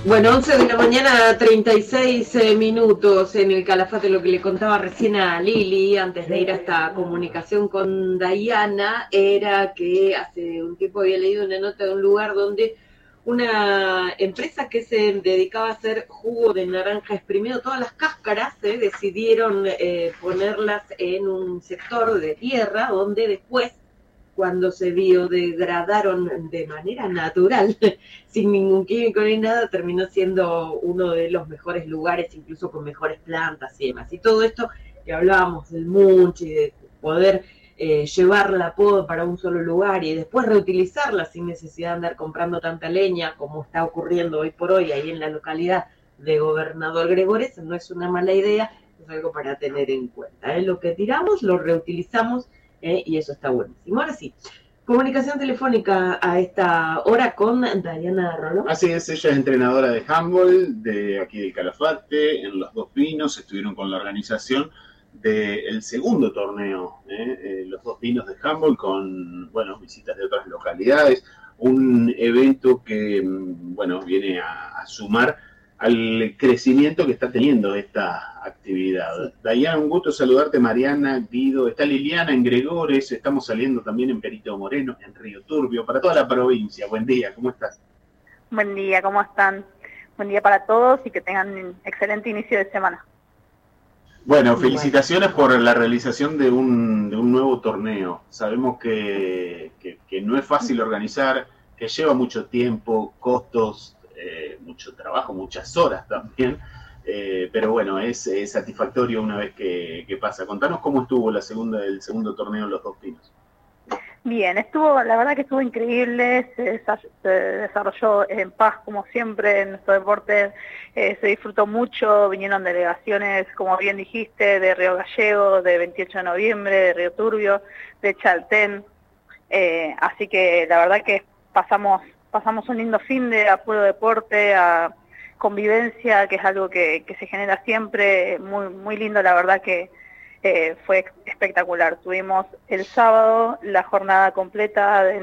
Bueno, 11 de la mañana, 36 minutos en el Calafate, lo que le contaba recién a Lili, antes de ir a esta comunicación con Dayana, era que hace un tiempo había leído una nota de un lugar donde una empresa que se dedicaba a hacer jugo de naranja exprimido, todas las cáscaras, decidieron ponerlas en un sector de tierra donde después, cuando se biodegradaron de manera natural, sin ningún químico ni nada, terminó siendo uno de los mejores lugares, incluso con mejores plantas y demás. Y todo esto que hablábamos del mulch y de poder llevar la poda para un solo lugar y después reutilizarla sin necesidad de andar comprando tanta leña, como está ocurriendo hoy por hoy ahí en la localidad de Gobernador Gregores, no es una mala idea, es algo para tener en cuenta. Lo que tiramos lo reutilizamos y eso está buenísimo. Ahora sí, comunicación telefónica a esta hora con Dayana Rolón. Así es, ella es entrenadora de handball de aquí del Calafate, en Los Dos Pinos, estuvieron con la organización del segundo torneo, Los Dos Pinos de handball, con bueno, visitas de otras localidades, un evento que bueno, viene a sumar al crecimiento que está teniendo esta actividad. Sí. Dayana, un gusto saludarte. Mariana, Guido, está Liliana en Gregores, estamos saliendo también en Perito Moreno, en Río Turbio, para toda la provincia. Buen día, ¿cómo estás? Buen día, ¿cómo están? Buen día para todos y que tengan un excelente inicio de semana. Bueno, felicitaciones por la realización de un nuevo torneo. Sabemos que no es fácil organizar, que lleva mucho tiempo, costos, mucho trabajo, muchas horas también, pero bueno, es satisfactorio una vez que pasa. Contanos cómo estuvo el segundo torneo en Los Dos Pinos. Bien, la verdad que estuvo increíble, se desarrolló en paz como siempre en nuestro deporte, se disfrutó mucho, vinieron delegaciones, como bien dijiste, de Río Gallego, de 28 de noviembre, de Río Turbio, de Chaltén, así que la verdad que pasamos un lindo fin de a puro deporte, a convivencia, que es algo que se genera siempre, muy, muy lindo, la verdad que fue espectacular. Tuvimos el sábado la jornada completa